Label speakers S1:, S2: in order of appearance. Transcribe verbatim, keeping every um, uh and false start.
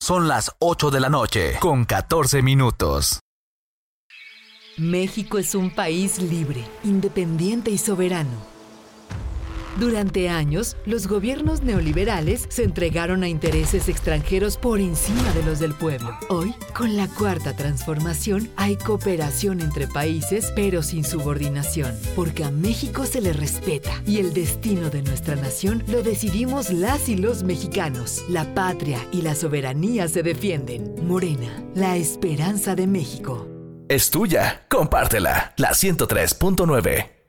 S1: Son las ocho de la noche, con catorce minutos.
S2: México es un país libre, independiente y soberano. Durante años, los gobiernos neoliberales se entregaron a intereses extranjeros por encima de los del pueblo. Hoy, con la Cuarta Transformación, hay cooperación entre países, pero sin subordinación, porque a México se le respeta y el destino de nuestra nación lo decidimos las y los mexicanos. La patria y la soberanía se defienden. Morena, la esperanza de México.
S1: Es tuya, compártela. La ciento tres punto nueve.